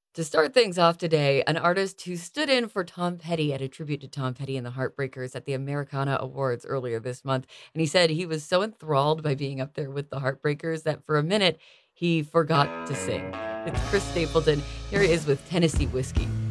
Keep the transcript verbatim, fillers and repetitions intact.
To start things off today, an artist who stood in for Tom Petty at a tribute to Tom Petty and the Heartbreakers at the Americana Awards earlier this month. And he said he was so enthralled by being up there with the Heartbreakers that for a minute he forgot to sing. It's Chris Stapleton. Here he is with Tennessee Whiskey.